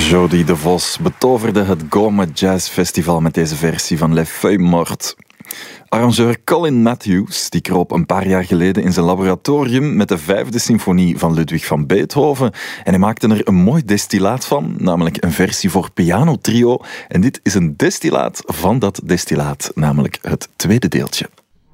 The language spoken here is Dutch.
Jody de Vos betoverde het Gaume Jazz Festival met deze versie van Les Feuilles Mortes. Arrangeur Colin Matthews die kroop een paar jaar geleden in zijn laboratorium met de 5e symfonie van Ludwig van Beethoven en hij maakte er een mooi destillaat van, namelijk een versie voor pianotrio. En dit is een destillaat van dat destillaat, namelijk het tweede deeltje.